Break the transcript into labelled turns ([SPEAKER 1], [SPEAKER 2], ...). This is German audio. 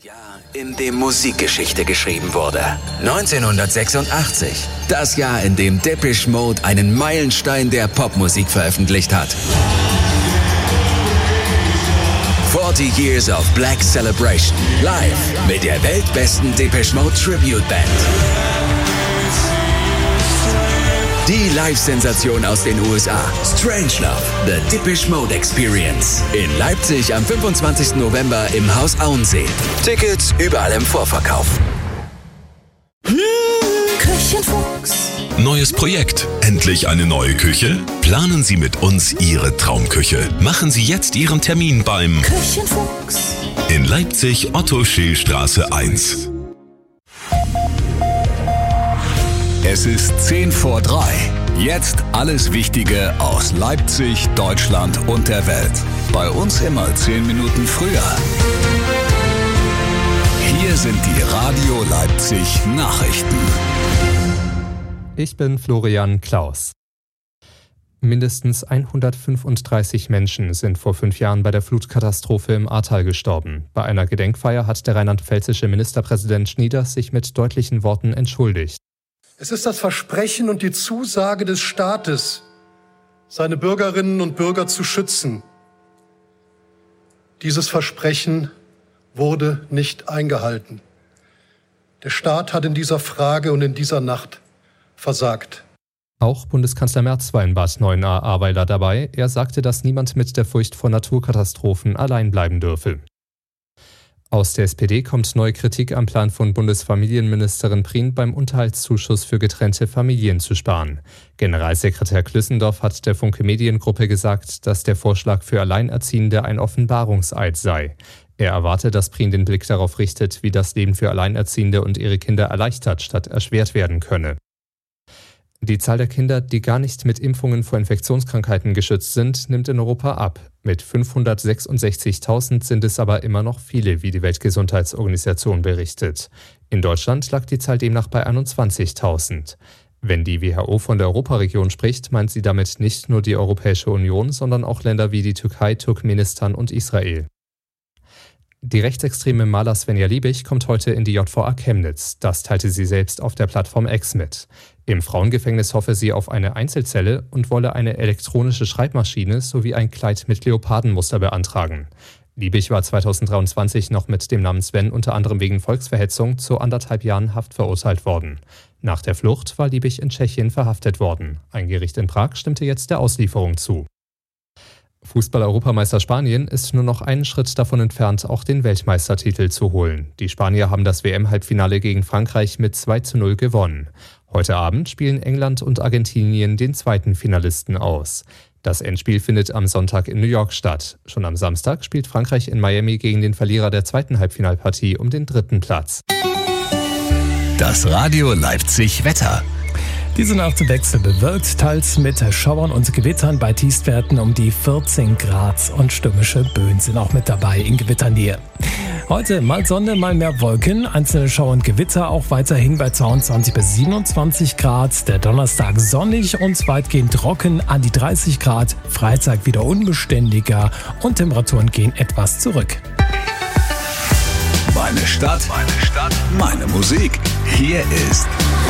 [SPEAKER 1] Jahr, in dem Musikgeschichte geschrieben wurde. 1986. Das Jahr, in dem Depeche Mode einen Meilenstein der Popmusik veröffentlicht hat. 40 Years of Black Celebration. Live mit der weltbesten Depeche Mode Tribute Band. Die Live-Sensation aus den USA. Strangelove, The Depeche Mode Experience. In Leipzig am 25. November im Haus Auensee. Tickets überall im Vorverkauf.
[SPEAKER 2] Küchenfuchs.
[SPEAKER 3] Neues Projekt. Endlich eine neue Küche? Planen Sie mit uns Ihre Traumküche. Machen Sie jetzt Ihren Termin beim
[SPEAKER 2] Küchenfuchs.
[SPEAKER 3] in Leipzig Otto-Schill-Straße 1.
[SPEAKER 4] Es ist 2:10. Jetzt alles Wichtige aus Leipzig, Deutschland und der Welt. Bei uns immer 10 Minuten früher. Hier sind die Radio Leipzig Nachrichten.
[SPEAKER 5] Ich bin Florian Klaus. Mindestens 135 Menschen sind vor 5 Jahren bei der Flutkatastrophe im Ahrtal gestorben. Bei einer Gedenkfeier hat der rheinland-pfälzische Ministerpräsident Schnieders sich mit deutlichen Worten entschuldigt.
[SPEAKER 6] Es ist das Versprechen und die Zusage des Staates, seine Bürgerinnen und Bürger zu schützen. Dieses Versprechen wurde nicht eingehalten. Der Staat hat in dieser Frage und in dieser Nacht versagt.
[SPEAKER 5] Auch Bundeskanzler Merz war in Bad Neuenahr-Ahrweiler dabei. Er sagte, dass niemand mit der Furcht vor Naturkatastrophen allein bleiben dürfe. Aus der SPD kommt neue Kritik am Plan von Bundesfamilienministerin Prien, beim Unterhaltszuschuss für getrennte Familien zu sparen. Generalsekretär Klüssendorf hat der Funke Mediengruppe gesagt, dass der Vorschlag für Alleinerziehende ein Offenbarungseid sei. Er erwarte, dass Prien den Blick darauf richtet, wie das Leben für Alleinerziehende und ihre Kinder erleichtert statt erschwert werden könne. Die Zahl der Kinder, die gar nicht mit Impfungen vor Infektionskrankheiten geschützt sind, nimmt in Europa ab. Mit 566.000 sind es aber immer noch viele, wie die Weltgesundheitsorganisation berichtet. In Deutschland lag die Zahl demnach bei 21.000. Wenn die WHO von der Europaregion spricht, meint sie damit nicht nur die Europäische Union, sondern auch Länder wie die Türkei, Turkmenistan und Israel. Die rechtsextreme Maler Svenja Liebig kommt heute in die JVA Chemnitz. Das teilte sie selbst auf der Plattform X mit. Im Frauengefängnis hoffe sie auf eine Einzelzelle und wolle eine elektronische Schreibmaschine sowie ein Kleid mit Leopardenmuster beantragen. Liebig war 2023 noch mit dem Namen Sven unter anderem wegen Volksverhetzung zu 1,5 Jahren Haft verurteilt worden. Nach der Flucht war Liebig in Tschechien verhaftet worden. Ein Gericht in Prag stimmte jetzt der Auslieferung zu. Fußball-Europameister Spanien ist nur noch einen Schritt davon entfernt, auch den Weltmeistertitel zu holen. Die Spanier haben das WM-Halbfinale gegen Frankreich mit 2:0 gewonnen. Heute Abend spielen England und Argentinien den zweiten Finalisten aus. Das Endspiel findet am Sonntag in New York statt. Schon am Samstag spielt Frankreich in Miami gegen den Verlierer der zweiten Halbfinalpartie um den 3. Platz.
[SPEAKER 4] Das Radio Leipzig Wetter.
[SPEAKER 7] Diese Nacht wechselbewölkt, teils mit Schauern und Gewittern bei Tiefstwerten um die 14 Grad und stürmische Böen sind auch mit dabei in Gewitternähe. Heute mal Sonne, mal mehr Wolken, einzelne Schauer und Gewitter auch weiterhin bei 22 bis 27 Grad. Der Donnerstag sonnig und weitgehend trocken an die 30 Grad. Freitag wieder unbeständiger und Temperaturen gehen etwas zurück.
[SPEAKER 4] Meine Stadt, meine Musik. Hier ist